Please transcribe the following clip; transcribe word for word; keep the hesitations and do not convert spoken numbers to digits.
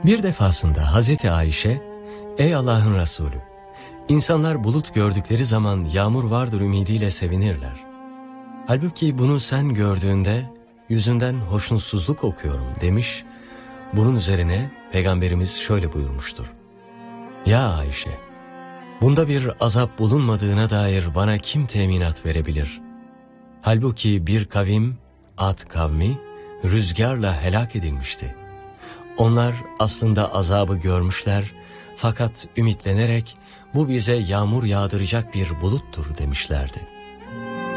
Bir defasında Hazreti Ayşe, "Ey Allah'ın Resulü, insanlar bulut gördükleri zaman yağmur vardır ümidiyle sevinirler. Halbuki bunu sen gördüğünde yüzünden hoşnutsuzluk okuyorum" demiş. Bunun üzerine Peygamberimiz şöyle buyurmuştur: "Ya Ayşe, bunda bir azap bulunmadığına dair bana kim teminat verebilir? Halbuki bir kavim, Ad kavmi, rüzgarla helak edilmişti. Onlar aslında azabı görmüşler fakat ümitlenerek bu bize yağmur yağdıracak bir buluttur demişlerdi."